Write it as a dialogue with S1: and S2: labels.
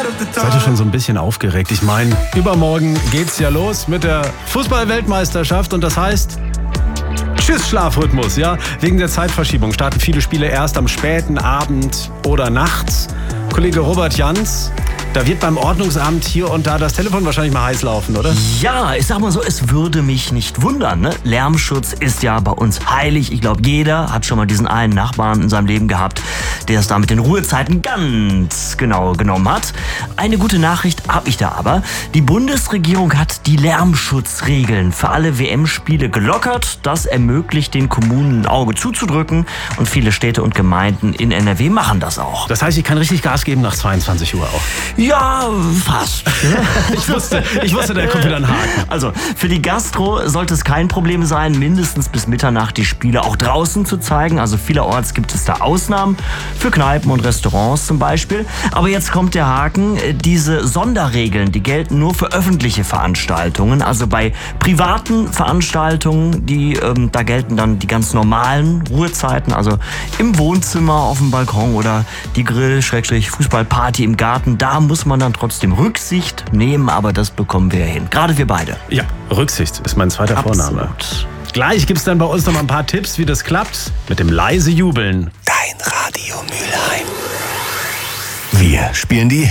S1: Seid ihr schon so ein bisschen aufgeregt? Ich meine, übermorgen geht's ja los mit der Fußball-Weltmeisterschaft und das heißt, tschüss Schlafrhythmus, ja? Wegen der Zeitverschiebung starten viele Spiele erst am späten Abend oder nachts. Kollege Robert Jans, da wird beim Ordnungsamt hier und da das Telefon wahrscheinlich mal heiß laufen, oder?
S2: Ja, ich sag mal so, es würde mich nicht wundern, ne? Lärmschutz ist ja bei uns heilig. Ich glaube, jeder hat schon mal diesen einen Nachbarn in seinem Leben gehabt, der es da mit den Ruhezeiten ganz genau genommen hat. Eine gute Nachricht habe ich da aber. Die Bundesregierung hat die Lärmschutzregeln für alle WM-Spiele gelockert. Das ermöglicht den Kommunen ein Auge zuzudrücken und viele Städte und Gemeinden in NRW machen das auch.
S1: Das heißt, ich kann richtig Gas geben nach 22 Uhr auch.
S2: Ja, fast.
S1: Ich wusste, da kommt wieder ein Haken.
S2: Also, für die Gastro sollte es kein Problem sein, mindestens bis Mitternacht die Spiele auch draußen zu zeigen. Also vielerorts gibt es da Ausnahmen, für Kneipen und Restaurants zum Beispiel. Aber jetzt kommt der Haken. Diese Sonderregeln, die gelten nur für öffentliche Veranstaltungen. Also bei privaten Veranstaltungen, da gelten dann die ganz normalen Ruhezeiten. Also im Wohnzimmer, auf dem Balkon oder die Grill-Fußballparty im Garten. Da muss man dann trotzdem Rücksicht nehmen, aber das bekommen wir hin. Gerade wir beide.
S1: Ja, Rücksicht ist mein zweiter Vorname. Gleich gibt's dann bei uns noch mal ein paar Tipps, wie das klappt mit dem leise Jubeln.
S3: Dein Radio Mülheim. Wir spielen die